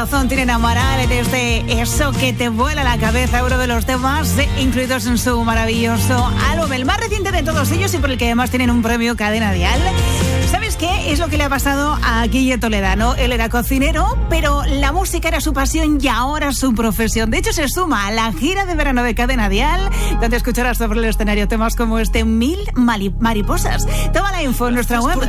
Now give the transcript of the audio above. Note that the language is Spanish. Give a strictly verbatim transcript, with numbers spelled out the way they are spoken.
corazón tienen Amaral desde Eso que te vuela la cabeza, uno de los temas incluidos en su maravilloso álbum, el más reciente de todos ellos y por el que además tienen un premio Cadena Dial. ¿Sabes qué es lo que le ha pasado a Guille Toledano? Él era cocinero, pero la música era su pasión y ahora su profesión. De hecho, se suma a la gira de verano de Cadena Dial, donde escucharás sobre el escenario temas como este Mil Mariposas. Toma la info en nuestra web.